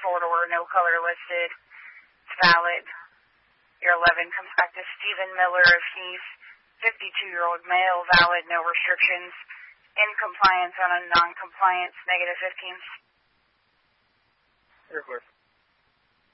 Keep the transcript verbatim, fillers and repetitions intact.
four-door, no color listed. It's valid. Your eleven comes back to Stephen Miller of Heath, fifty-two-year-old male, valid, no restrictions. In compliance on a non-compliance, negative fifteen. You're clear.